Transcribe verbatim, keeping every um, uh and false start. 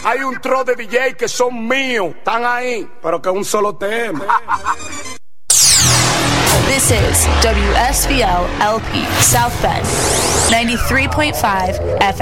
Hay un tro de D J que son míos, están ahí, pero que es un solo tema. This is W S V L L P South Bend ninety-three point five F M.